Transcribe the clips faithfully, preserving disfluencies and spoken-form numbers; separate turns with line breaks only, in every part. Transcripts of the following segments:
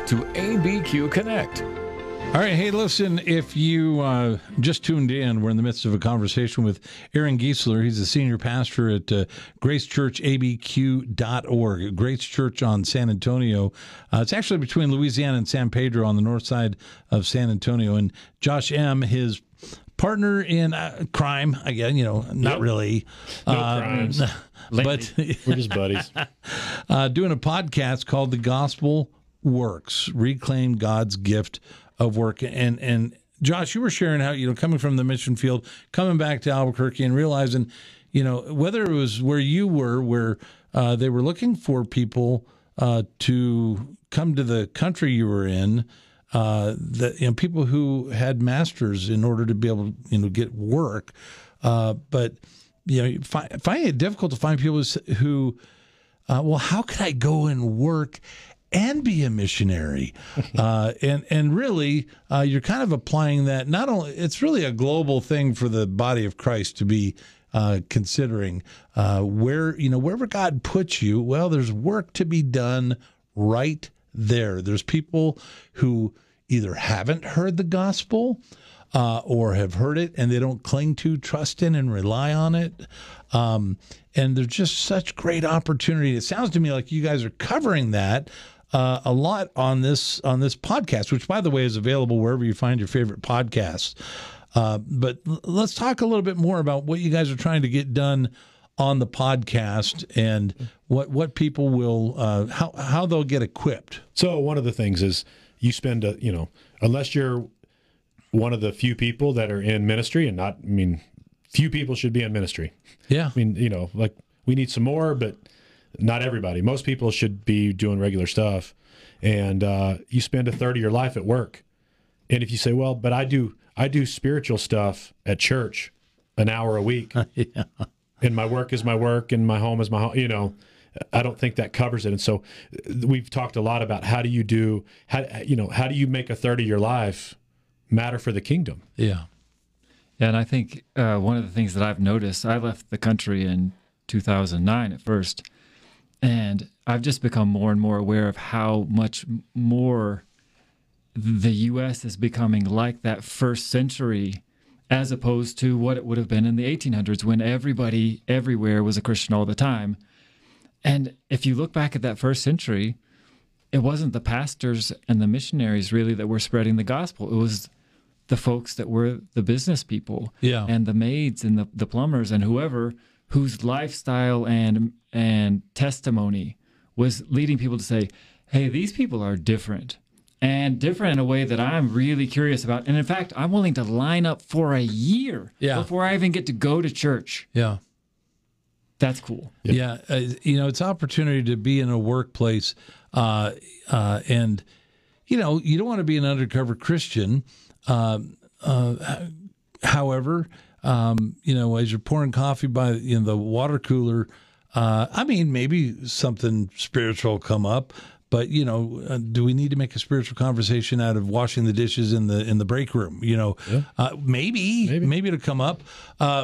to A B Q Connect.
All right, hey, listen, if you uh, just tuned in, we're in the midst of a conversation with Aaron Giesler. He's a senior pastor at uh, Grace Church A B Q dot org, Grace Church on San Antonio. Uh, it's actually between Louisiana and San Pedro on the north side of San Antonio. And Josh M., his partner in uh, crime, again, you know, not
yep.
really.
No
uh,
crimes.
But
we're just buddies.
uh, doing a podcast called The Gospel Works, Reclaim God's Gift of Work. And and Josh, you were sharing how, you know, coming from the mission field, coming back to Albuquerque and realizing, you know, whether it was where you were, where uh, they were looking for people uh, to come to the country you were in, uh, that, you know, people who had masters in order to be able to, you know, get work. Uh, but, you know, find, finding it difficult to find people who, uh, well, how could I go and work and be a missionary? Uh, and, and really, uh, you're kind of applying that. Not only, it's really a global thing for the body of Christ to be uh, considering uh, where, you know, wherever God puts you, well, there's work to be done right there. There's people who either haven't heard the gospel uh, or have heard it and they don't cling to, trust in, and rely on it. Um, and there's just such great opportunity. It sounds to me like you guys are covering that Uh, a lot on this on this podcast, which, by the way, is available wherever you find your favorite podcasts. Uh, but l- let's talk a little bit more about what you guys are trying to get done on the podcast and what what people will uh, how how they'll get equipped.
So one of the things is you spend a you know unless you're one of the few people that are in ministry, and not I mean few people should be in ministry.
Yeah,
I mean you know like we need some more, but not everybody. Most people should be doing regular stuff, and uh, you spend a third of your life at work. And if you say, "Well, but I do, I do spiritual stuff at church, an hour a week,
yeah.
and my work is my work, and my home is my home," you know, I don't think that covers it. And so, we've talked a lot about how do you do, how you know, how do you make a third of your life matter for the kingdom?
Yeah,
yeah. And I think uh, one of the things that I've noticed, I left the country in two thousand nine at first. And I've just become more and more aware of how much more the U S is becoming like that first century as opposed to what it would have been in the eighteen hundreds when everybody everywhere was a Christian all the time. And if you look back at that first century, it wasn't the pastors and the missionaries really that were spreading the gospel. It was the folks that were the business people
yeah.
and the maids and the, the plumbers and whoever whose lifestyle and and testimony was leading people to say, hey, these people are different, and different in a way that I'm really curious about. And in fact, I'm willing to line up for a year
yeah.
before I even get to go to church.
Yeah.
That's cool.
Yep. Yeah. Uh, you know, it's opportunity to be in a workplace uh, uh, and, you know, you don't want to be an undercover Christian. Uh, uh, however, Um, you know, as you're pouring coffee by you know, the water cooler, uh, I mean, maybe something spiritual will come up, but you know, uh, do we need to make a spiritual conversation out of washing the dishes in the in the break room? You know,
yeah.
uh, maybe, maybe maybe it'll come up, uh,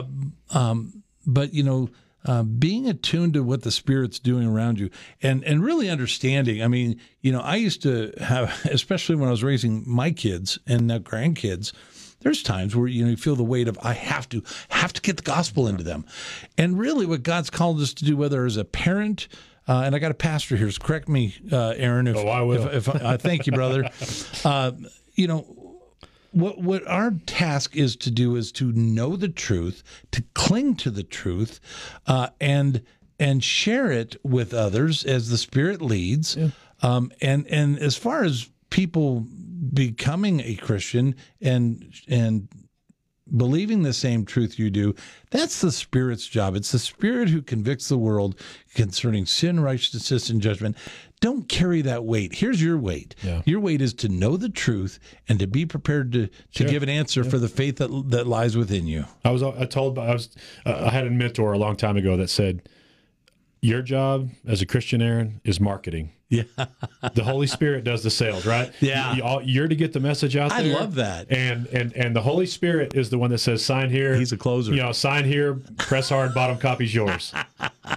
um, but you know, uh, being attuned to what the Spirit's doing around you, and and really understanding. I mean, you know, I used to have, especially when I was raising my kids and now grandkids. There's times where you know you feel the weight of I have to have to get the gospel into them, and really what God's called us to do, whether as a parent, uh, and I got a pastor here, so correct me, uh, Aaron. If,
oh, I will.
If, if I, uh, thank you, brother. uh, you know what what our task is to do is to know the truth, to cling to the truth, uh, and and share it with others as the Spirit leads. Yeah. Um, and and as far as people becoming a Christian and and believing the same truth you do, that's the Spirit's job. It's the Spirit who convicts the world concerning sin, righteousness, and judgment. Don't carry that weight. Here's your weight.
Yeah.
Your weight is to know the truth and to be prepared to, to
sure.
give an answer yeah. for the faith that that lies within you.
I was I told I was uh, I had a mentor a long time ago that said, your job as a Christian, Aaron, is marketing.
Yeah.
The Holy Spirit does the sales, right?
Yeah.
You, you're to get the message out there.
I love that.
And and and the Holy Spirit is the one that says, sign here.
He's a closer.
You know, sign here, press hard, bottom copy's yours.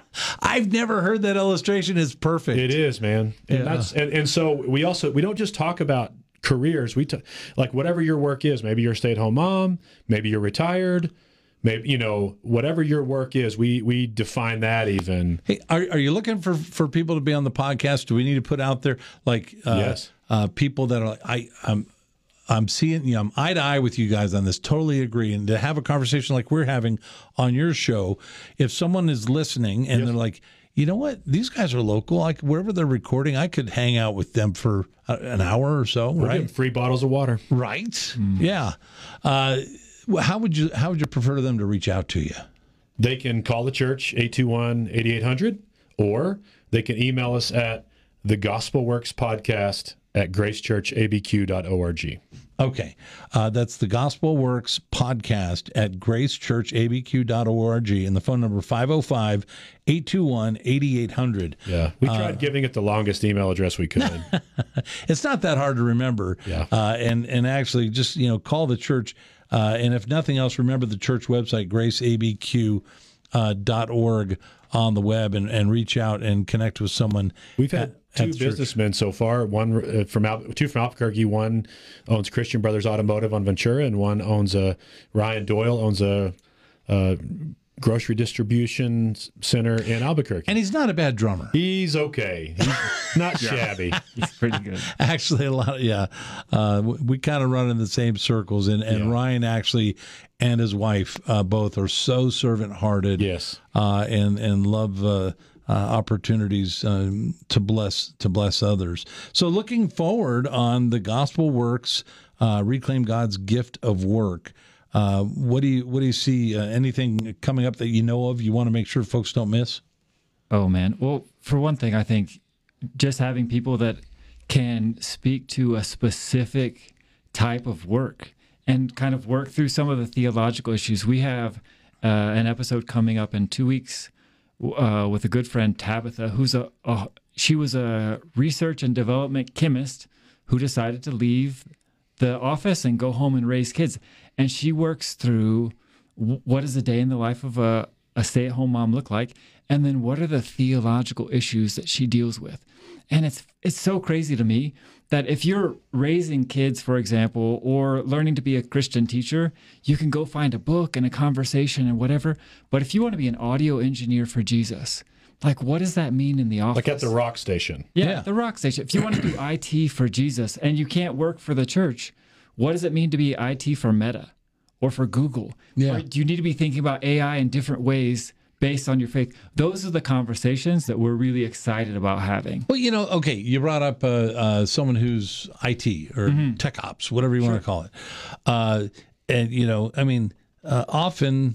I've never heard that illustration. It's perfect.
It is, man. And
Yeah.
that's and, and so we also we don't just talk about careers. We t- like whatever your work is. Maybe you're a stay-at-home mom. Maybe you're retired. Maybe, you know, whatever your work is, we we define that even.
Hey, are are you looking for for people to be on the podcast? Do we need to put out there like uh,
Yes.
uh, people that are like, I I'm I'm seeing, you know, I'm eye to eye with you guys on this. Totally agree. And to have a conversation like we're having on your show, if someone is listening and
Yes.
they're like, you know what, these guys are local. Like wherever they're recording, I could hang out with them for a, an hour or so.
We'll give
right?
them free bottles of water.
Right. Yeah. Uh, how would you how would you prefer them to reach out to you?
They can call the church, eight two one, eight eight hundred, or they can email us at the Gospel Works Podcast at grace church a b q dot org.
Okay. Uh, that's the Gospel Works Podcast at grace church a b q dot org, and the phone number five oh five, eight two one, eight eight hundred.
Yeah. We tried giving it the longest email address we could.
It's not that hard to remember.
Yeah.
Uh, and, and actually just, you know, call the church. Uh, and if nothing else, remember the church website, grace a b q dot org on the web, and, and reach out and connect with someone.
We've had
at- at
two
the church.
businessmen so far. One uh, from Al- two from Albuquerque. One owns Christian Brothers Automotive on Ventura, and one owns a Ryan Doyle owns a, a grocery distribution center in Albuquerque.
And he's not a bad drummer.
He's okay. He's not shabby.
It's pretty good.
Actually, a lot. Of, yeah, uh, we, we kind of run in the same circles, and, and
Yeah.
Ryan actually and his wife uh, both are so servant-hearted.
Yes.
uh, and and love uh, uh, opportunities um, to bless to bless others. So, looking forward on the Gospel Works, uh, Reclaim God's Gift of Work. Uh, what do you what do you see? Uh, anything coming up that you know of? You want to make sure folks don't miss.
Oh, man. Well, for one thing, I think just having people that can speak to a specific type of work and kind of work through some of the theological issues. We have uh, an episode coming up in two weeks uh, with a good friend, Tabitha, who's a, a she was a research and development chemist who decided to leave the office and go home and raise kids. And she works through w- what does a day in the life of a, a stay-at-home mom look like, and then what are the theological issues that she deals with. And it's it's so crazy to me that if you're raising kids, for example, or learning to be a Christian teacher, you can go find a book and a conversation and whatever. But if you want to be an audio engineer for Jesus, like what does that mean in the office?
Like at the rock station.
Yeah,
Yeah.
the rock station. If you want to do I T for Jesus and you can't work for the church, what does it mean to be I T for Meta or for Google?
Yeah.
Or do you need to be thinking about A I in different ways based on your faith? Those are the conversations that we're really excited about having.
Well, you know, okay, you brought up uh, uh, someone who's I T or tech ops, whatever you want to call it. Uh, and, you know, I mean, uh, often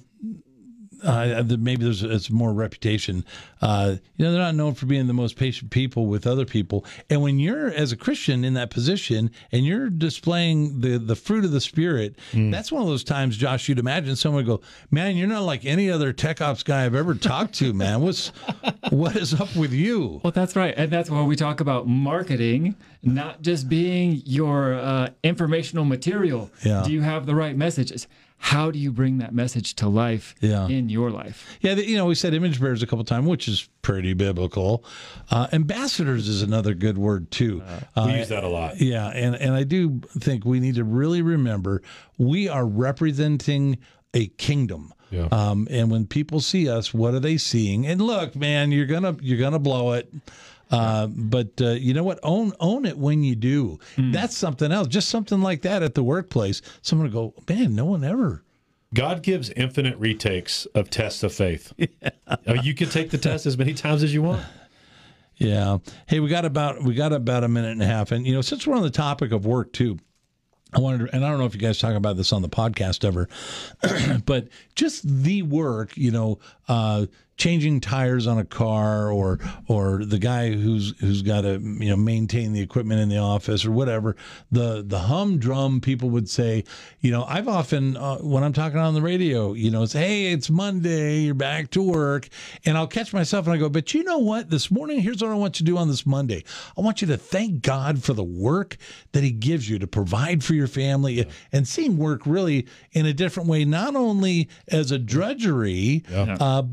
uh, maybe there's it's more reputation. Uh, you know, they're not known for being the most patient people with other people. And when you're, as a Christian, in that position and you're displaying the, the fruit of the Spirit, that's one of those times, Josh, you'd imagine someone would go, man, you're not like any other tech ops guy I've ever talked to, man. What's what is up with you?
Well, that's right. And that's why we talk about marketing, not just being your uh, informational material.
Yeah.
Do you have the right messages? How do you bring that message to life
Yeah.
in your life?
Yeah, the- you know, we said image bearers a couple times, which is pretty biblical. Uh, ambassadors is another good word too. Uh,
We use that a lot.
yeah, and and I do think we need to really remember we are representing a kingdom.
Yeah.
Um, and when people see us, what are they seeing? And look, man, you're gonna you're gonna blow it. Uh, but uh, you know what? Own own it when you do. That's something else. Just something like that at the workplace. Someone will go, man, no one ever.
God gives infinite retakes of tests of faith. Uh, you can take the test as many times as you want.
Yeah. Hey, we got about we got about a minute and a half, and you know, since we're on the topic of work too, I wanted, to, and I don't know if you guys talk about this on the podcast ever, but just the work, you know, uh, changing tires on a car, or or the guy who's who's got to you know maintain the equipment in the office or whatever. The the humdrum people would say, you know, I've often uh, when I'm talking on the radio, you know, it's hey, it's Monday, you're back to work, and I'll catch myself and I go, but you know what? This morning, here's what I want you to do on this Monday. I want you to thank God for the work that He gives you to provide for your family, yeah. and seeing work really in a different way, not only as a drudgery,
Yeah.
uh, but uh,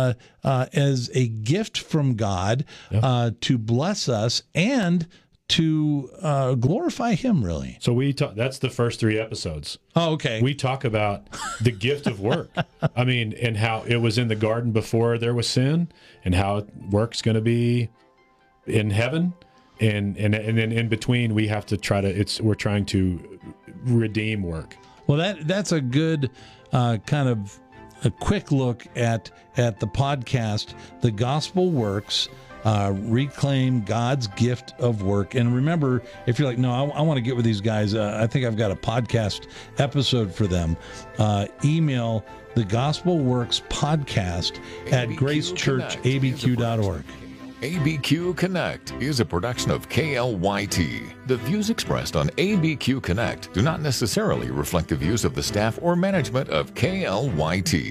uh, uh, as a gift from God
Yeah.
uh, to bless us and to uh, glorify Him, really.
So we talk, that's the first three episodes.
Oh, okay.
We talk about the gift of work. I mean, and how it was in the garden before there was sin, and how work's going to be in heaven, and and and then in between we have to try to. It's we're trying to redeem work.
Well, that that's a good uh, kind of a quick look at at the podcast, The Gospel Works. Uh, reclaim God's gift of work. And remember, if you're like, no, I, I want to get with these guys, uh, I think I've got a podcast episode for them. Uh, email the Gospel Works podcast at grace church a b q dot org.
A B Q Connect is a production of K L Y T. The views expressed on A B Q Connect do not necessarily reflect the views of the staff or management of K L Y T.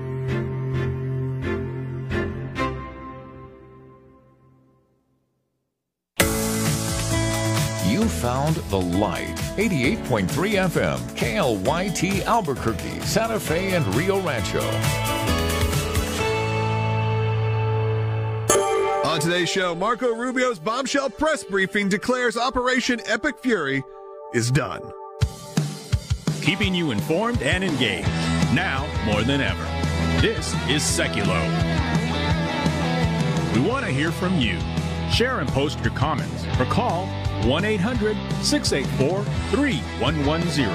You found the light. eighty-eight point three F M, K L Y T Albuquerque, Santa Fe, and Rio Rancho.
On today's show, Marco Rubio's bombshell press briefing declares Operation Epic Fury is done.
Keeping you informed and engaged, now more than ever. This is Seculo. We want to hear from you. Share and post your comments or call one eight hundred, six eight four, three one one zero.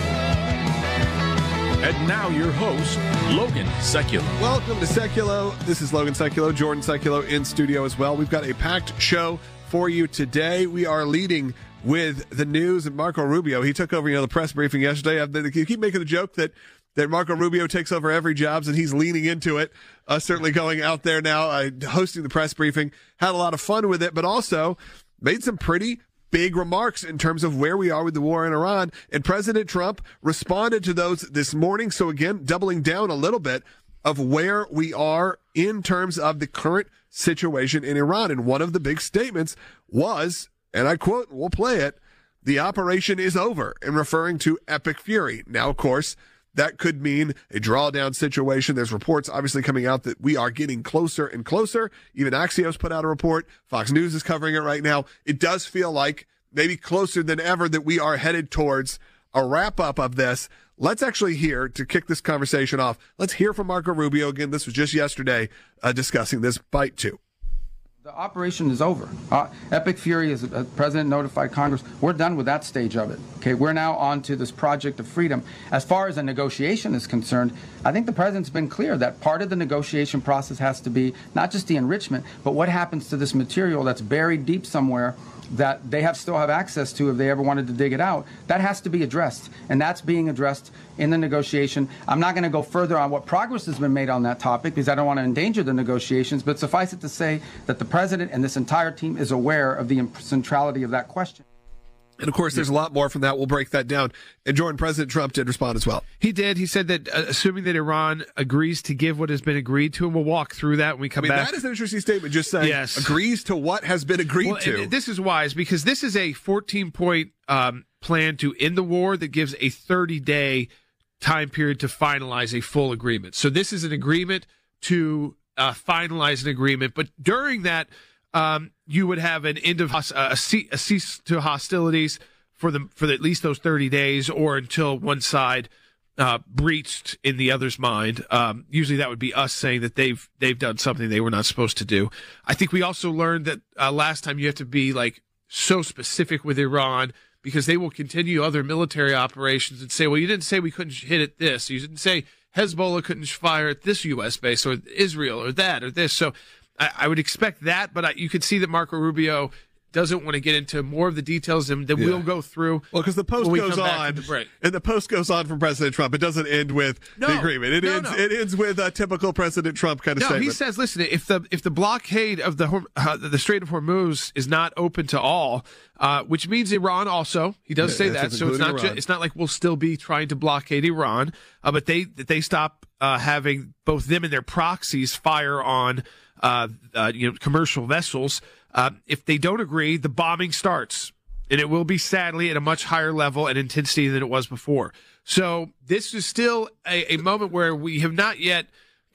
And now your host, Logan Seculo.
Welcome to Seculo. This is Logan Seculo, Jordan Seculo in studio as well. We've got a packed show for you today. We are leading with the news and Marco Rubio. He took over, you know, the press briefing yesterday. I keep making the joke that that Marco Rubio takes over every job, and he's leaning into it. Uh, certainly going out there now, uh, hosting the press briefing. Had a lot of fun with it, but also made some pretty big remarks in terms of where we are with the war in Iran. And President Trump responded to those this morning. So again, doubling down a little bit of where we are in terms of the current situation in Iran. And one of the big statements was, and I quote, we'll play it, "The operation is over," and referring to Epic Fury. Now, of course, that could mean a drawdown situation. There's reports obviously coming out that we are getting closer and closer. Even Axios put out a report. Fox News is covering it right now. It does feel like maybe closer than ever that we are headed towards a wrap-up of this. Let's actually hear, to kick this conversation off, let's hear from Marco Rubio. Again, this was just yesterday uh, discussing this bite two.
The operation is over. Uh, Epic Fury, as the president notified Congress, we're done with that stage of it. Okay, we're now on to this project of freedom. As far as a negotiation is concerned, I think the president's been clear that part of the negotiation process has to be not just the enrichment, but what happens to this material that's buried deep somewhere that they have still have access to if they ever wanted to dig it out. That has to be addressed, and that's being addressed in the negotiation. I'm not going to go further on what progress has been made on that topic because I don't want to endanger the negotiations, but suffice it to say that the president and this entire team is aware of the centrality of that question.
And, of course, there's a lot more from that. We'll break that down. And, Jordan, President Trump did respond as well.
He did. He said that uh, assuming that Iran agrees to give what has been agreed to, and we'll walk through that when we come
I mean,
back.
that is an interesting statement, just saying
yes.
agrees to what has been agreed
well,
to.
This is wise because this is a fourteen-point um, plan to end the war that gives a thirty-day time period to finalize a full agreement. So this is an agreement to uh, finalize an agreement. But during that, um, you would have an end of uh, a, cease, a cease to hostilities for the for the, at least those thirty days, or until one side uh, breached in the other's mind. Um, usually, that would be us saying that they've they've done something they were not supposed to do. I think we also learned that uh, last time you have to be like so specific with Iran because they will continue other military operations and say, well, you didn't say we couldn't hit at this. You didn't say Hezbollah couldn't fire at this U S base or Israel or that or this. So I, I would expect that, but I, you could see that Marco Rubio doesn't want to get into more of the details and that yeah. we'll go through.
Well, because the post goes on,
the
and the post goes on from President Trump. It doesn't end with
no,
the agreement. It
no,
ends.
No.
It ends with a typical President Trump kind of
no,
statement.
No, he says, listen, if the if the blockade of the uh, the Strait of Hormuz is not open to all, uh, which means Iran also, he does yeah, say that. So it's not ju- it's not like we'll still be trying to blockade Iran, uh, but they they stop uh, having both them and their proxies fire on uh, uh, you know commercial vessels. Uh, if they don't agree, the bombing starts, and it will be sadly at a much higher level and intensity than it was before. So this is still a, a moment where we have not yet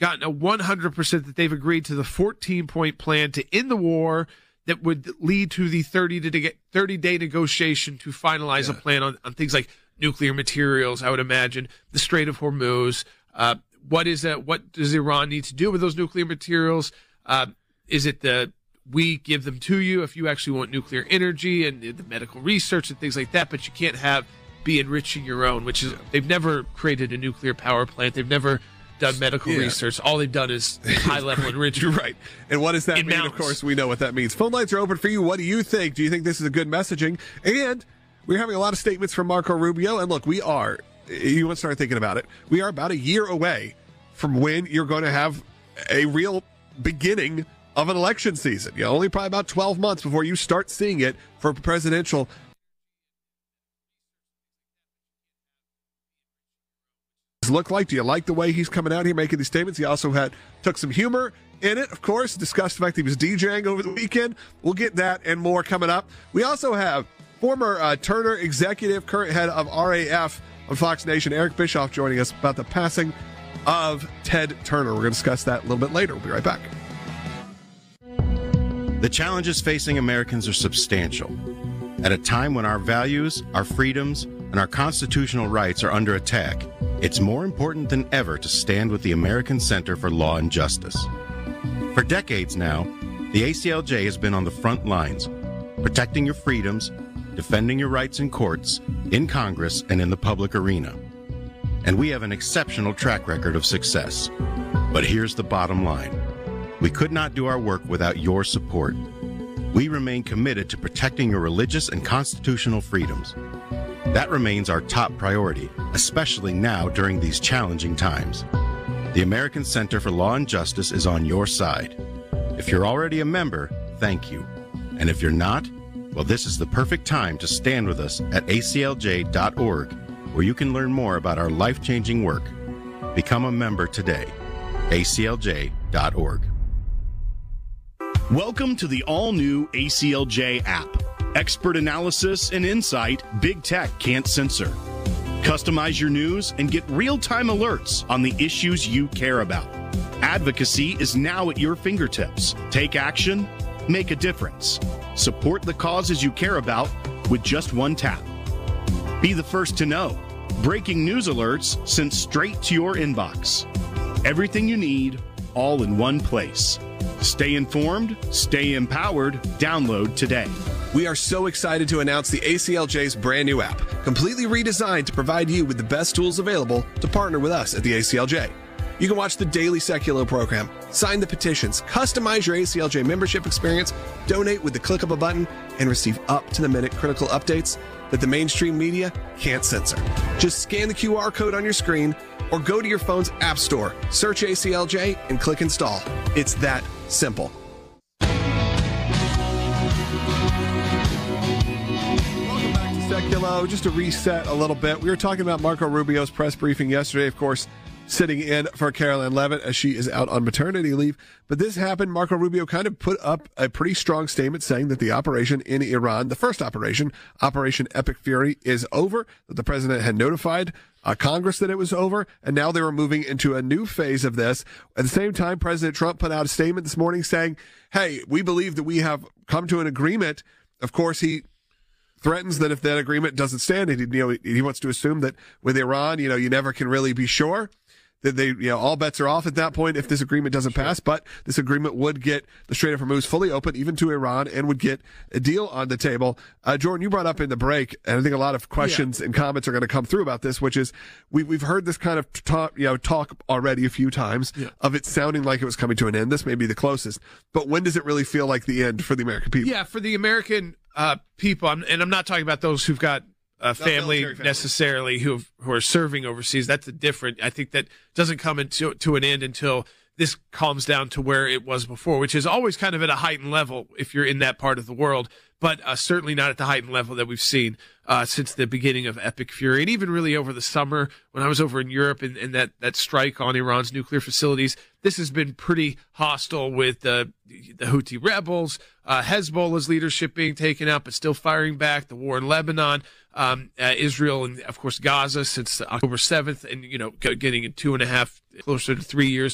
gotten a one hundred percent that they've agreed to the fourteen-point plan to end the war that would lead to the thirty-day negotiation to finalize yeah. a plan on, on things like nuclear materials, I would imagine, the Strait of Hormuz. Uh, what is that? What does Iran need to do with those nuclear materials? Uh, is it the we give them to you if you actually want nuclear energy and the medical research and things like that, but you can't have be enriching your own, which is they've never created a nuclear power plant. They've never done medical yeah. research. All they've done is high-level enrichment.
Right. And what does that
in
mean?
mountains.
Of course, we know what that means. Phone lines are open for you. What do you think? Do you think this is a good messaging? And we're having a lot of statements from Marco Rubio. And look, we are, you want to start thinking about it, we are about a year away from when you're going to have a real beginning of an election season. You know, only probably about twelve months before you start seeing it for presidential. Look like? Do you like the way he's coming out here making these statements? He also had took some humor in it, of course, discussed the fact that he was DJing over the weekend. We'll get that and more coming up. We also have former uh, Turner executive, current head of R A F on Fox Nation, Eric Bischoff, joining us about the passing of Ted Turner. We're going to discuss that a little bit later. We'll be right back.
The challenges facing Americans are substantial. At a time when our values, our freedoms, and our constitutional rights are under attack, it's more important than ever to stand with the American Center for Law and Justice. For decades now, the A C L J has been on the front lines, protecting your freedoms, defending your rights in courts, in Congress, and in the public arena. And we have an exceptional track record of success. But here's the bottom line. We could not do our work without your support. We remain committed to protecting your religious and constitutional freedoms. That remains our top priority, especially now during these challenging times. The American Center for Law and Justice is on your side. If you're already a member, thank you. And if you're not, well, this is the perfect time to stand with us at A C L J dot org, where you can learn more about our life-changing work. Become a member today. A C L J dot org.
Welcome to the all-new A C L J app. Expert analysis and insight big tech can't censor. Customize your news and get real-time alerts on the issues you care about. Advocacy is now at your fingertips. Take action, make a difference. Support the causes you care about with just one tap. Be the first to know. Breaking news alerts sent straight to your inbox. Everything you need, all in one place. Stay informed, stay empowered, download today.
We are so excited to announce the A C L J's brand new app, completely redesigned to provide you with the best tools available to partner with us at the A C L J. You can watch the daily Seculo program, sign the petitions, customize your A C L J membership experience, donate with the click of a button, and receive up-to-the-minute critical updates that the mainstream media can't censor. Just scan the Q R code on your screen or go to your phone's app store, search A C L J, and click install. It's that simple. Welcome back to Seculo. Just to reset a little bit, we were talking about Marco Rubio's press briefing yesterday, of course, sitting in for Caroline Leavitt as she is out on maternity leave. But this happened. Marco Rubio kind of put up a pretty strong statement saying that the operation in Iran, the first operation, Operation Epic Fury, is over, that the president had notified uh, Congress that it was over, and now they were moving into a new phase of this. At the same time, President Trump put out a statement this morning saying, hey, we believe that we have come to an agreement. Of course, he threatens that if that agreement doesn't stand, he, you know, he wants to assume that with Iran, you know, you never can really be sure. That they, you know, all bets are off at that point if this agreement doesn't pass, but this agreement would get the Strait of Hormuz fully open, even to Iran, and would get a deal on the table. Uh, Jordan, you brought up in the break, and I think a lot of questions yeah. and comments are going to come through about this, which is we, we've heard this kind of talk, you know, talk already a few times yeah. of it sounding like it was coming to an end. This may be the closest, but when does it really feel like the end for the American people?
Yeah, for the American uh, people, I'm, and I'm not talking about those who've got Uh, family, family necessarily who who are serving overseas. That's a different. I think that doesn't come into to an end until this calms down to where it was before, which is always kind of at a heightened level if you're in that part of the world, but uh, certainly not at the heightened level that we've seen uh, since the beginning of Epic Fury, and even really over the summer when I was over in Europe and, and that that strike on Iran's nuclear facilities. This has been pretty hostile with the the Houthi rebels, uh, Hezbollah's leadership being taken out, but still firing back. The war in Lebanon. Um, uh, Israel and of course Gaza since October seventh, and you know getting in two and a half, closer to three years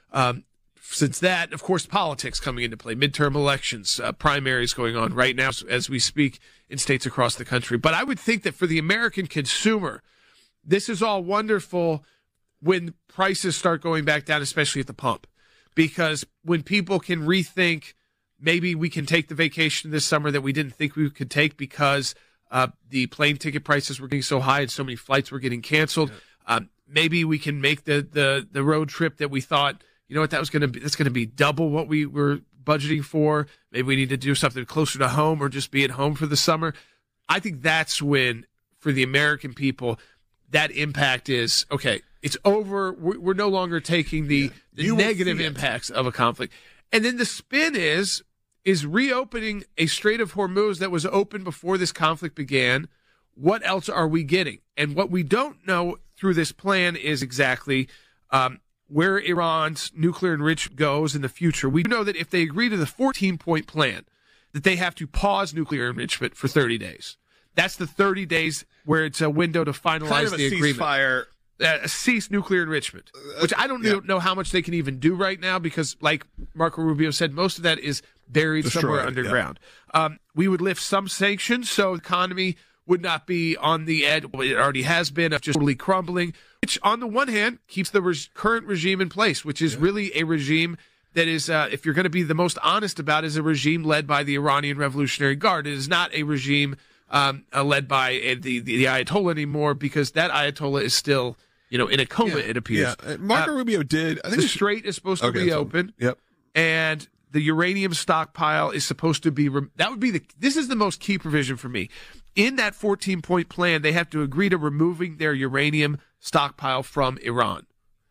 Um, since that, of course, politics coming into play, midterm elections, uh, primaries going on right now as we speak in states across the country. But I would think that for the American consumer, this is all wonderful when prices start going back down, especially at the pump. Because when people can rethink, maybe we can take the vacation this summer that we didn't think we could take because uh, the plane ticket prices were getting so high and so many flights were getting canceled. Yeah. Um, maybe we can make the, the, the road trip that we thought, you know what, that was going to be, that's going to be double what we were budgeting for. Maybe we need to do something closer to home or just be at home for the summer. I think that's when, for the American people, that impact is, okay, it's over. We're, we're no longer taking the, the negative impacts of a conflict. And then the spin is, is reopening a Strait of Hormuz that was open before this conflict began. What else are we getting? And what we don't know through this plan is exactly um, where Iran's nuclear enrichment goes in the future. We know that if they agree to the fourteen-point plan, that they have to pause nuclear enrichment for thirty days. That's the thirty days where it's a window to finalize
kind of
the
a
agreement.
Ceasefire.
Uh, cease nuclear enrichment, which I don't yeah. know how much they can even do right now because, like Marco Rubio said, most of that is buried Destroyed, somewhere underground. Yeah. Um, we would lift some sanctions so the economy would not be on the edge. Well, it already has been of just totally crumbling, which on the one hand keeps the re- current regime in place, which is yeah. really a regime that is, uh, if you're going to be the most honest about, is a regime led by the Iranian Revolutionary Guard. It is not a regime um, uh, led by uh, the, the, the Ayatollah anymore because that Ayatollah is still, you know, in a coma, yeah, it appears.
Yeah. Marco uh, Rubio did. I think
the Strait is supposed to
okay,
reopen.
So, yep.
And the uranium stockpile is supposed to be. Re- that would be the. This is the most key provision for me. In that fourteen-point plan, they have to agree to removing their uranium stockpile from Iran.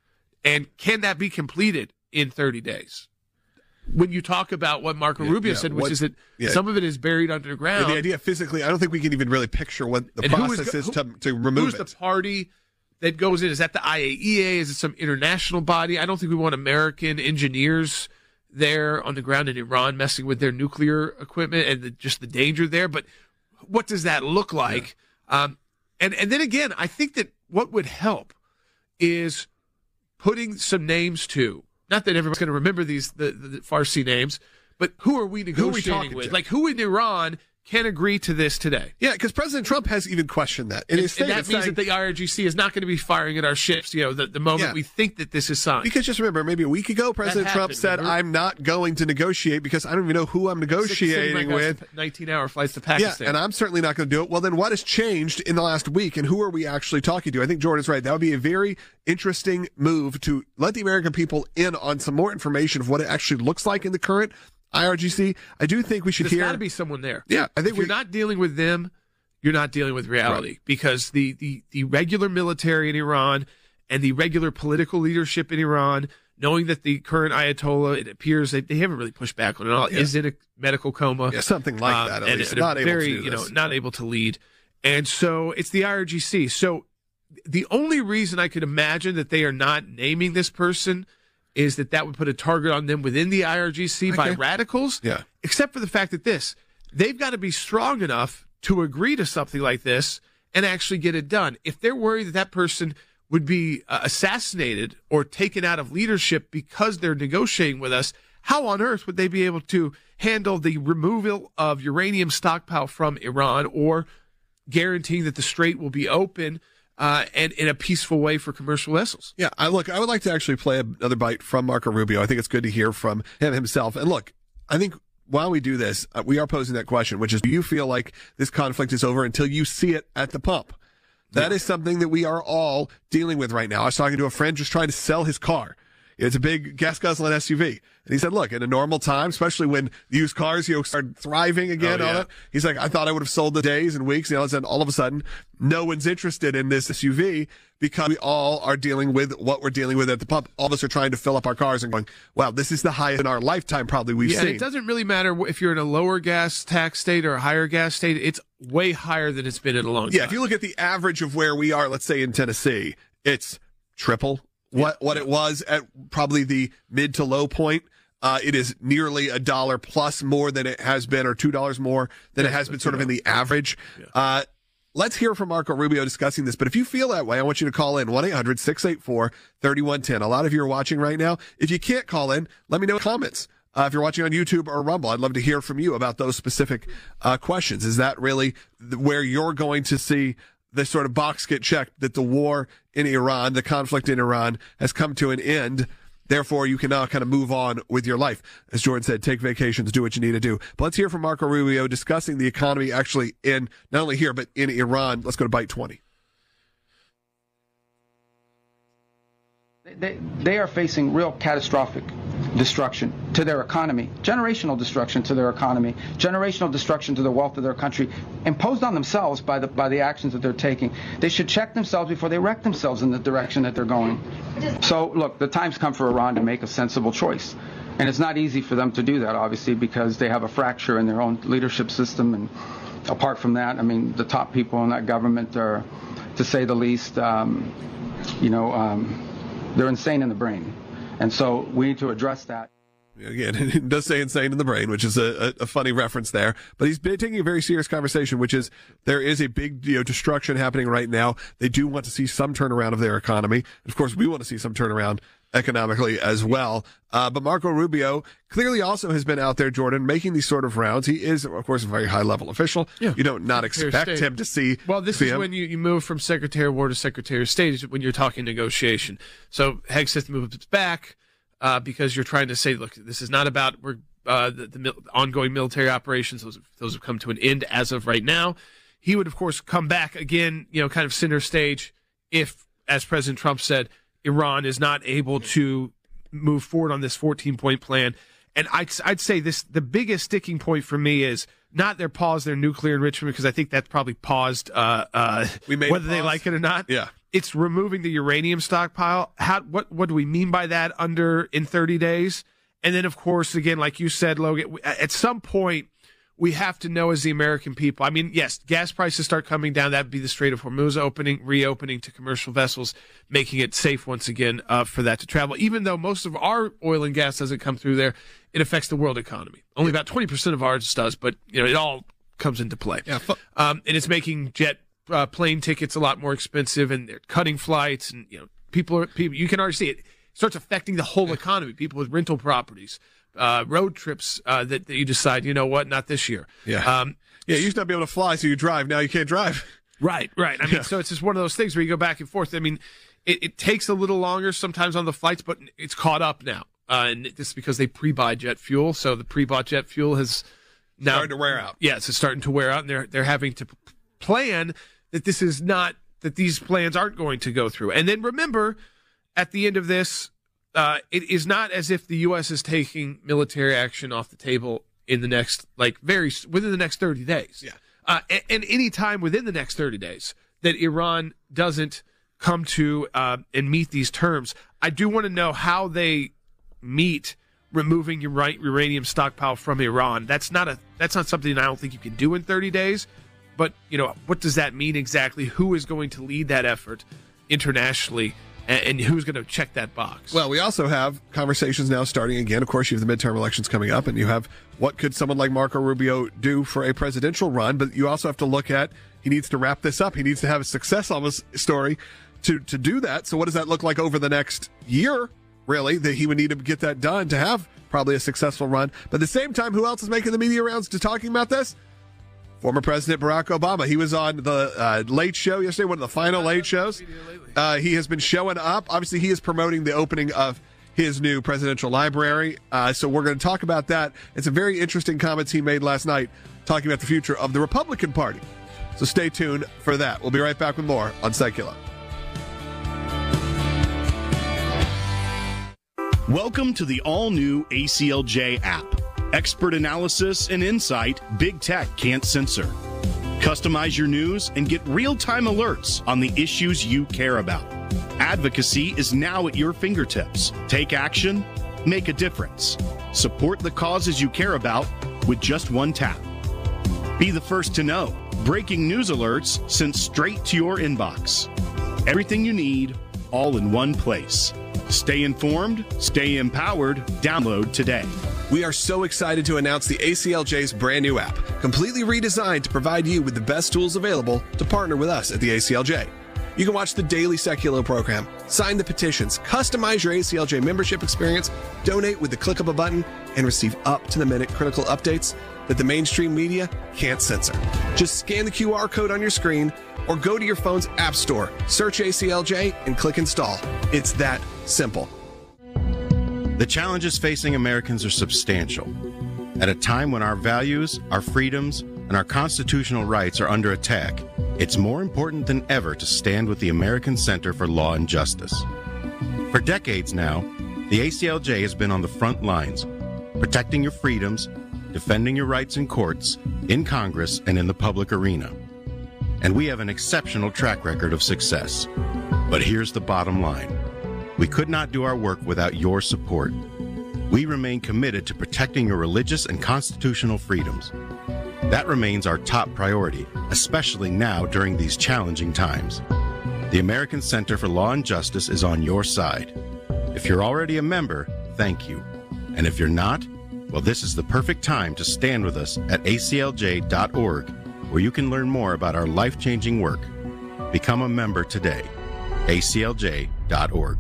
And can that be completed in thirty days? When you talk about what Marco yeah, Rubio yeah, said, which what, is that yeah. some of it is buried underground.
And the idea physically, I don't think we can even really picture what the
and
process
is,
is,
who,
is to, to remove
who's
it.
Who's the party that goes in? Is that the I A E A? Is it some international body? I don't think we want American engineers there on the ground in Iran messing with their nuclear equipment and the, just the danger there. But what does that look like? Yeah. Um, and, and then again, I think that what would help is putting some names to, not that everyone's going to remember these the, the Farsi names, but who are we negotiating with? To? Like who in Iran can agree to this today?
Yeah, because President Trump has even questioned that.
And, and that means saying, that the I R G C is not going to be firing at our ships, you know, the, the moment yeah. we think that this is signed.
Because just remember, maybe a week ago, President happened, Trump said, remember? I'm not going to negotiate because I don't even know who I'm negotiating with.
nineteen-hour flights to Pakistan.
Yeah, and I'm certainly not going to do it. Well, then what has changed in the last week, and who are we actually talking to? I think Jordan's right. That would be a very interesting move to let the American people in on some more information of what it actually looks like in the current I R G C. I do think we should
There's
hear.
There's got to be someone there.
Yeah, I think
if
we,
you're not dealing with them, you're not dealing with reality right. because the, the, the regular military in Iran and the regular political leadership in Iran, knowing that the current Ayatollah, it appears that they haven't really pushed back on it all, yeah. is in a medical coma.
Yeah, something like um, that. At
and
least.
And
not
very,
able to do
you know,
this.
not able to lead. And so it's the I R G C. So the only reason I could imagine that they are not naming this person is that that would put a target on them within the I R G C okay. by radicals.
Yeah.
Except for the fact that this, they've got to be strong enough to agree to something like this and actually get it done. If they're worried that that person would be uh, assassinated or taken out of leadership because they're negotiating with us, how on earth would they be able to handle the removal of uranium stockpile from Iran or guaranteeing that the strait will be open Uh, and in a peaceful way for commercial vessels?
Yeah, I look, I would like to actually play another bite from Marco Rubio. I think it's good to hear from him himself. And look, I think while we do this, uh, we are posing that question, which is, do you feel like this conflict is over until you see it at the pump? That yeah. is something that we are all dealing with right now. I was talking to a friend just trying to sell his car. It's a big gas guzzling S U V. And he said, look, in a normal time, especially when used cars, you know, start thriving again,
oh, yeah.
on it, he's like, I thought I would have sold the days and weeks. You know, and all of a sudden, no one's interested in this S U V because we all are dealing with what we're dealing with at the pump. All of us are trying to fill up our cars and going, wow, this is the highest in our lifetime probably we've
yeah,
seen.
And it doesn't really matter if you're in a lower gas tax state or a higher gas state. It's way higher than it's been in a long
yeah,
time.
If you look at the average of where we are, let's say in Tennessee, it's triple what what it was at probably the mid to low point. Uh, it is nearly a dollar plus more than it has been, or two dollars more than yeah, it has been sort of in the average. Yeah. Uh, let's hear from Marco Rubio discussing this. But if you feel that way, I want you to call in one eight hundred six eight four three one one zero. A lot of you are watching right now. If you can't call in, let me know in the comments. Uh, if you're watching on YouTube or Rumble, I'd love to hear from you about those specific uh, questions. Is that really where you're going to see this sort of box get checked, that the war in Iran, the conflict in Iran, has come to an end? Therefore, you can now kind of move on with your life. As Jordan said, take vacations, do what you need to do. But let's hear from Marco Rubio discussing the economy actually in, not only here, but in Iran. Let's go to Byte twenty.
They, they are facing real catastrophic destruction to their economy, generational destruction to their economy, generational destruction to the wealth of their country, imposed on themselves by the by the actions that they're taking. They should check themselves before they wreck themselves in the direction that they're going. So, look, the time's come for Iran to make a sensible choice. And it's not easy for them to do that, obviously, because they have a fracture in their own leadership system. And apart from that, I mean, the top people in that government are, to say the least, um, you know, um, they're insane in the brain. And so we need to address that.
Again, it does say insane in the brain, which is a, a funny reference there. But he's been taking a very serious conversation, which is there is a big you know, destruction happening right now. They do want to see some turnaround of their economy. Of course, we want to see some turnaround economically as well. Uh, but Marco Rubio clearly also has been out there, Jordan, making these sort of rounds. He is, of course, a very high-level official. Yeah. You don't not expect him to see
Well, this
see
is
him.
when you, you move from Secretary of War to Secretary of State when you're talking negotiation. So Hegseth moves its back uh, because you're trying to say, look, this is not about we're, uh, the, the mil- ongoing military operations. Those, those have come to an end as of right now. He would, of course, come back again, you know, kind of center stage if, as President Trump said, Iran is not able to move forward on this fourteen-point plan. And I'd, I'd say this, the biggest sticking point for me is not their pause their nuclear enrichment, because I think that's probably paused, uh, uh,
we made
whether they like it or not.
Yeah.
It's removing the uranium stockpile. How, what, what do we mean by that under in thirty days? And then, of course, again, like you said, Logan, at some point, we have to know as the American people. I mean, yes, gas prices start coming down. That'd be the Strait of Hormuz opening, reopening to commercial vessels, making it safe once again uh, for that to travel. Even though most of our oil and gas doesn't come through there, it affects the world economy. Only about twenty percent of ours does, but you know it all comes into play.
Yeah, fu-
um, and it's making jet uh, plane tickets a lot more expensive, and they're cutting flights, and you know people are people. You can already see it. It starts affecting the whole economy. People with rental properties. Uh, road trips uh, that, that you decide, you know what, not this year.
Yeah.
Um,
yeah, you used to not be able to fly, so you drive. Now you can't drive.
Right, right. I mean,
Yeah.
so it's just one of those things where you go back and forth. I mean, it, it takes a little longer sometimes on the flights, but it's caught up now. Uh, and this is because they pre-buy jet fuel. So the pre-bought jet fuel has now
Starting to wear out.
Yes, it's starting to wear out, and they're they're having to p- plan that this is not that these plans aren't going to go through. And then remember, at the end of this. Uh, it is not as if the U S is taking military action off the table in the next, like, very within the next thirty days.
Yeah.
Uh, and, and any time within the next thirty days that Iran doesn't come to uh, and meet these terms, I do want to know how they meet removing ura- uranium stockpile from Iran. That's not a that's not something I don't think you can do in thirty days. But you know, what does that mean exactly? Who is going to lead that effort internationally? And who's going to check that box?
Well, we also have conversations now starting again. Of course, you have the midterm elections coming up, and you have what could someone like Marco Rubio do for a presidential run. But you also have to look at he needs to wrap this up. He needs to have a success on this story to, to do that. So what does that look like over the next year, really, that he would need to get that done to have probably a successful run? But at the same time, who else is making the media rounds to talking about this? Former President Barack Obama. He was on the uh, Late Show yesterday, one of the final late shows. Uh, he has been showing up. Obviously, he is promoting the opening of his new presidential library. Uh, so we're going to talk about that. It's a very interesting comments he made last night talking about the future of the Republican Party. So stay tuned for that. We'll be right back with more on Secular.
Welcome to the all-new A C L J app. Expert analysis and insight big tech can't censor. Customize your news and get real-time alerts on the issues you care about. Advocacy is now at your fingertips. Take action, make a difference. Support the causes you care about with just one tap. Be the first to know. Breaking news alerts sent straight to your inbox. Everything you need, all in one place. Stay informed, stay empowered, download today.
We are so excited to announce the A C L J's brand new app, completely redesigned to provide you with the best tools available to partner with us at the A C L J. You can watch the daily Seculo program, sign the petitions, customize your A C L J membership experience, donate with the click of a button, and receive up-to-the-minute critical updates that the mainstream media can't censor. Just scan the Q R code on your screen or go to your phone's app store, search A C L J, and click install. It's that simple.
The challenges facing Americans are substantial. At a time when our values, our freedoms, and our constitutional rights are under attack, it's more important than ever to stand with the American Center for Law and Justice. For decades now, the A C L J has been on the front lines, protecting your freedoms, defending your rights in courts, in Congress, and in the public arena. And we have an exceptional track record of success. But here's the bottom line. We could not do our work without your support. We remain committed to protecting your religious and constitutional freedoms. That remains our top priority, especially now during these challenging times. The American Center for Law and Justice is on your side. If you're already a member, thank you. And if you're not, well, this is the perfect time to stand with us at A C L J dot org, where you can learn more about our life-changing work. Become a member today. A C L J dot org.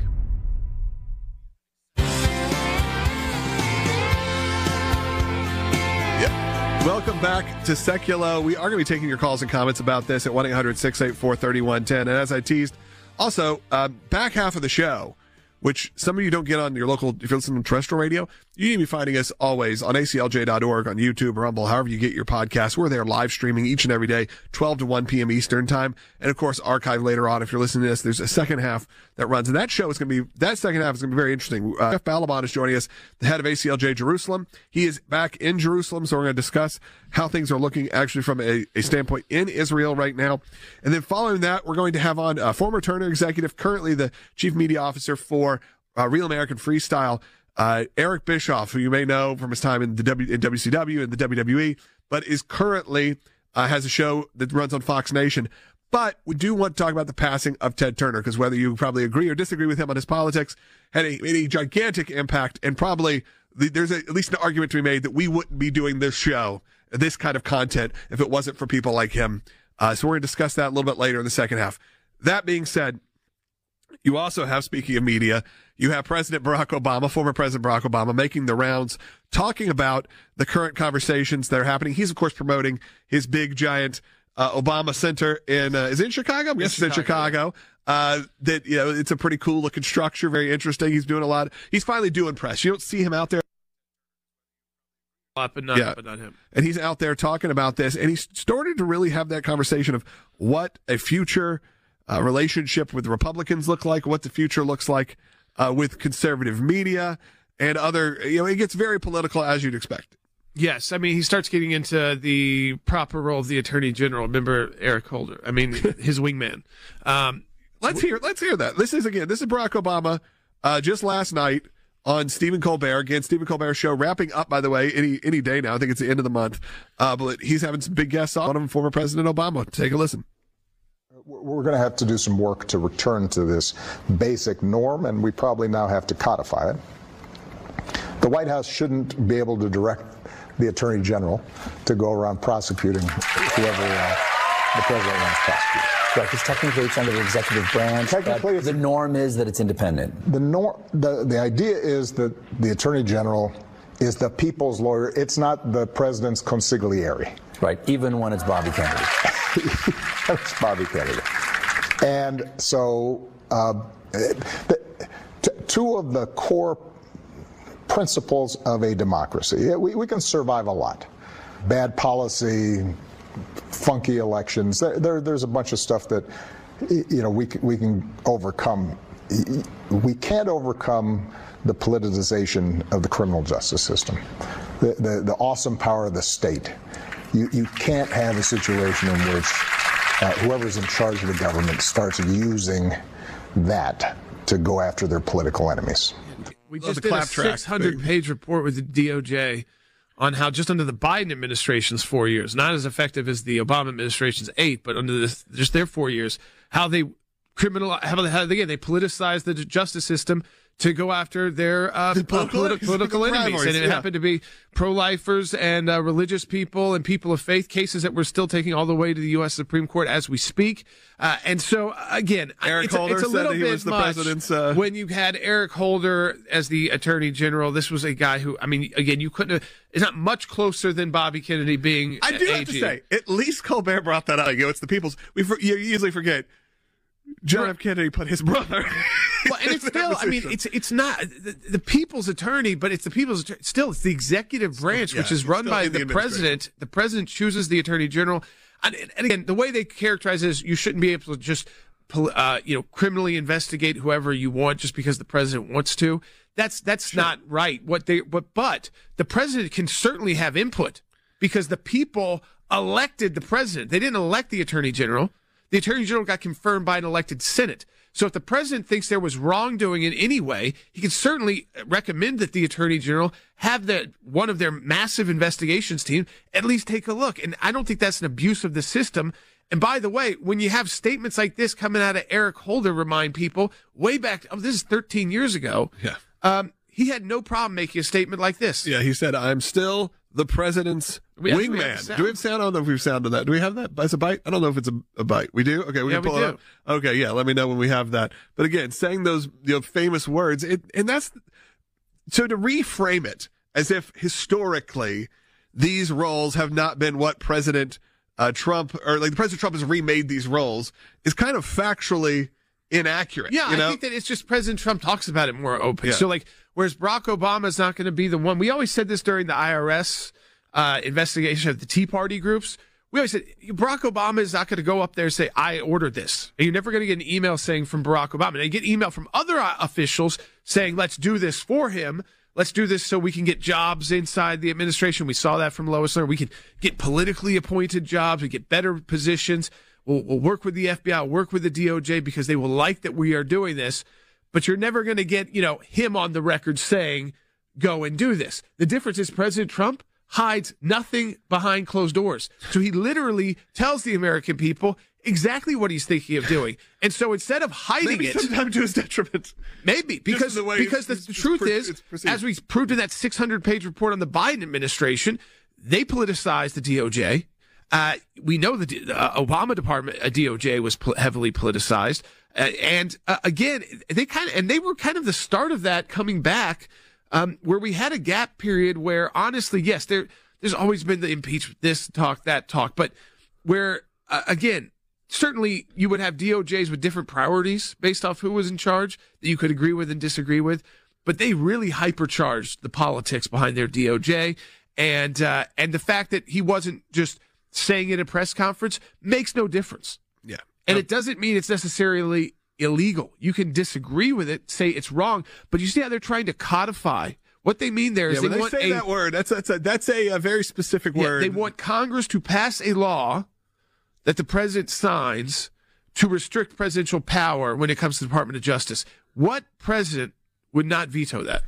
Welcome back to Seculo. We are going to be taking your calls and comments about this at one eight hundred six eight four three one one zero. And as I teased, also, uh, back half of the show, which some of you don't get on your local, if you're listening to terrestrial radio, you need to be finding us always on A C L J dot org, on YouTube, Rumble, however you get your podcasts. We're there live streaming each and every day, twelve to one p.m. Eastern time. And of course, archive later on. If you're listening to this, there's a second half that runs. And that show is going to be, that second half is going to be very interesting. Uh, Jeff Balaban is joining us, the head of A C L J Jerusalem. He is back in Jerusalem, so we're going to discuss how things are looking actually from a, a standpoint in Israel right now. And then following that, we're going to have on a former Turner executive, currently the chief media officer for uh, Real American Freestyle, uh, Eric Bischoff, who you may know from his time in the w, in W C W and the W W E, but is currently uh, has a show that runs on Fox Nation. But we do want to talk about the passing of Ted Turner, because whether you probably agree or disagree with him on his politics, had a, made a gigantic impact, and probably the, there's a, at least an argument to be made that we wouldn't be doing this show, this kind of content, if it wasn't for people like him. Uh, so we're going to discuss that a little bit later in the second half. That being said, you also have, speaking of media, you have President Barack Obama, former President Barack Obama, making the rounds, talking about the current conversations that are happening. He's, of course, promoting his big, giant uh, Obama Center in, uh, is it in Chicago? Yes, it's in Chicago. Uh, that, you know, it's a pretty cool looking structure, very interesting. He's doing a lot. He's finally doing press. You don't see him out there.
But not,
yeah.
but not him.
And he's out there talking about this, and he's started to really have that conversation of what a future uh, relationship with Republicans look like, what the future looks like uh, with conservative media and other, you know, it gets very political, as you'd expect.
Yes, I mean, he starts getting into the proper role of the Attorney General. Remember Eric Holder? I mean, his wingman. Um,
let's hear, let's hear that. This is, again, this is Barack Obama uh, just last night on Stephen Colbert. Again, Stephen Colbert's show wrapping up, by the way, any any day now. I think it's the end of the month. Uh, but he's having some big guests on. One of them, former President Obama. Take a listen.
We're going to have to do some work to return to this basic norm, and we probably now have to codify it. The White House shouldn't be able to direct the Attorney General to go around prosecuting whoever uh, the President wants prosecuted.
Right, because technically it's under the executive branch. Technically, the norm is that it's independent.
The norm, the the idea is that the Attorney General is the people's lawyer. It's not the president's consigliere.
Right, even when it's Bobby Kennedy.
It's Bobby Kennedy. And so, uh, the, t- two of the core principles of a democracy. We, we can survive a lot. Bad policy, funky elections. There, there, there's a bunch of stuff that, you know, we we can overcome. We can't overcome the politicization of the criminal justice system, the the, the awesome power of the state. You you can't have a situation in which uh, whoever's in charge of the government starts using that to go after their political enemies.
We just did a six hundred page report with the D O J on how just under the Biden administration's four years, not as effective as the Obama administration's eight, but under this, just their four years, how they criminal, how they, how they, again, they politicized the justice system to go after their uh,
political,
political, political enemies.
rivalries,
And it
yeah.
happened to be pro-lifers and uh, religious people and people of faith, cases that we're still taking all the way to the U S Supreme Court as we speak. Uh, and so, again,
Eric
it's, a-
Holder
it's a
said
little
he
bit
was the
much
president's, uh,
when you had Eric Holder as the Attorney General. This was a guy who, I mean, again, you couldn't have, it's not much closer than Bobby Kennedy being
I do
A G.
have to say, at least Colbert brought that out. You know, it's the people's. We for, you usually forget. John F. Kennedy put his brother.
Well, and it's still, I mean, it's it's not the, the people's attorney, but it's the people's attorney. Still, it's the executive branch,
Yeah,
which is
it's
run
still
by
in the
the president. The president chooses the attorney general. And, and again, the way they characterize it is you shouldn't be able to just, uh, you know, criminally investigate whoever you want just because the president wants to. That's that's sure. not right. What they, but but the president can certainly have input because the people elected the president. They didn't elect the attorney general. The attorney general got confirmed by an elected Senate. So if the president thinks there was wrongdoing in any way, he can certainly recommend that the attorney general have the, one of their massive investigations team at least take a look. And I don't think that's an abuse of the system. And by the way, when you have statements like this coming out of Eric Holder, remind people way back, oh, this is thirteen years ago.
Yeah.
Um, he had no problem making a statement like this.
Yeah, he said, I'm still the president's
We actually
wingman.
have sound.
Do we have sound? I don't know if we've sounded that. Do we have that as a bite? I don't know if it's a, a bite. We do? Okay, we
Yeah,
can pull
we
it up. Okay, yeah, let me know when we have that. But again, saying those you know, famous words, it, and that's so to reframe it as if historically these roles have not been what President uh, Trump or like President Trump has remade these roles is kind of factually inaccurate.
Yeah,
you know?
I think that it's just President Trump talks about it more open.
Yeah.
So, like, whereas Barack Obama is not going to be the one. We always said this during the I R S uh, investigation of the Tea Party groups. We always said Barack Obama is not going to go up there and say, I ordered this. And you're never going to get an email saying from Barack Obama. And you get email from other uh, officials saying, let's do this for him. Let's do this so we can get jobs inside the administration. We saw that from Lois Lerner. We can get politically appointed jobs. We get better positions. We'll, we'll work with the F B I, work with the D O J because they will like that we are doing this. But you're never going to get, you know, him on the record saying, go and do this. The difference is President Trump hides nothing behind closed doors. So he literally tells the American people exactly what he's thinking of doing. And so instead of hiding
Maybe
it,
sometimes to his detriment.
maybe because
the way
because the,
it's-
the
it's
truth
pre-
is,
it's perceived.
as we proved in that six hundred page report on the Biden administration, they politicized the D O J. Uh, we know the uh, Obama department, uh, D O J, was pol- heavily politicized, uh, and uh, again, they kind of and they were kind of the start of that coming back, um, where we had a gap period where, honestly, yes, there there's always been the impeachment, this talk, that talk, but where uh, again, certainly you would have D O Js with different priorities based off who was in charge that you could agree with and disagree with, but they really hypercharged the politics behind their D O J, and uh, and the fact that he wasn't just saying it at a press conference makes no difference.
Yeah.
And it doesn't mean it's necessarily illegal. You can disagree with it, say it's wrong, but you see how they're trying to codify. What they mean there is
Yeah,
they
when they
want
say
a,
that word, that's that's a, that's a, a very specific
yeah,
word.
they want Congress to pass a law that the president signs to restrict presidential power when it comes to the Department of Justice. What president would not veto that?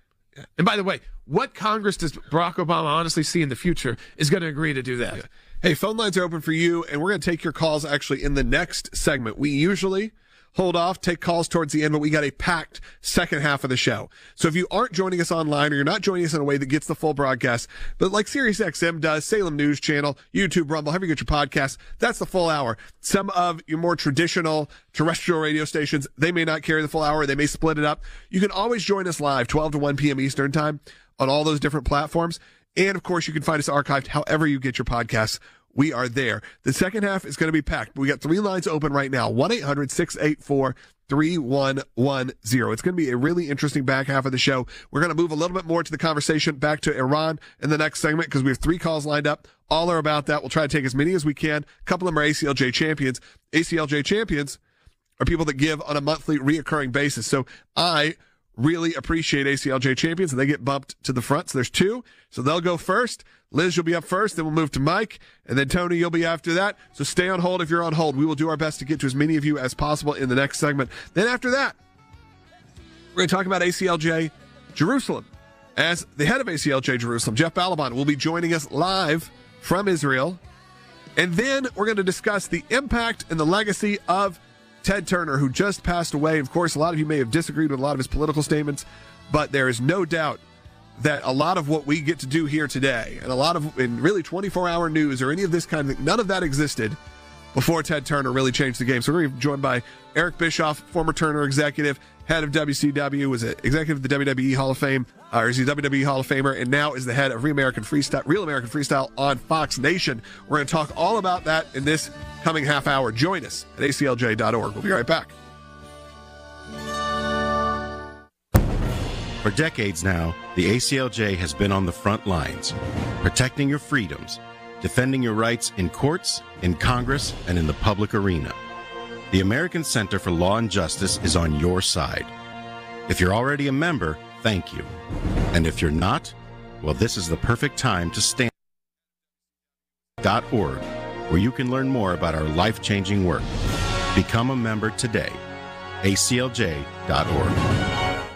And by the way, what Congress does Barack Obama honestly see in the future is going to agree to do that?
Yeah. Hey, phone lines are open for you, and we're going to take your calls actually in the next segment. We usually hold off, take calls towards the end, but we got a packed second half of the show. So if you aren't joining us online or you're not joining us in a way that gets the full broadcast, but like SiriusXM does, Salem News Channel, YouTube, Rumble, however you get your podcasts, that's the full hour. Some of your more traditional terrestrial radio stations, they may not carry the full hour. They may split it up. You can always join us live, twelve to one p.m. Eastern time on all those different platforms. And of course, you can find us archived however you get your podcasts. We are there. The second half is going to be packed. We got three lines open right now. one eight hundred six eight four three one one zero. It's going to be a really interesting back half of the show. We're going to move a little bit more to the conversation back to Iran in the next segment because we have three calls lined up. All are about that. We'll try to take as many as we can. A couple of them are A C L J champions. A C L J champions are people that give on a monthly reoccurring basis. So I really appreciate A C L J champions, and they get bumped to the front. So there's two. So they'll go first. Liz, you'll be up first. Then we'll move to Mike. And then Tony, you'll be after that. So stay on hold if you're on hold. We will do our best to get to as many of you as possible in the next segment. Then after that, we're going to talk about A C L J Jerusalem. As the head of A C L J Jerusalem, Jeff Balaban, will be joining us live from Israel. And then we're going to discuss the impact and the legacy of Ted Turner, who just passed away. Of course, a lot of you may have disagreed with a lot of his political statements, but there is no doubt that a lot of what we get to do here today, and a lot of, in really twenty-four hour news or any of this kind of thing, none of that existed before Ted Turner really changed the game. So we're going to be joined by Eric Bischoff, former Turner executive, head of W C W, was an executive of the W W E Hall of Fame, uh, or is he a W W E Hall of Famer, and now is the head of Real American Freestyle, Real American Freestyle on Fox Nation. We're going to talk all about that in this coming half hour. Join us at A C L J dot org. We'll be right back.
For decades now, the A C L J has been on the front lines, protecting your freedoms, defending your rights in courts, in Congress, and in the public arena. The American Center for Law and Justice is on your side. If you're already a member, thank you. And if you're not, well, this is the perfect time to stand dot org, where you can learn more about our life-changing work. Become a member today. A C L J dot org.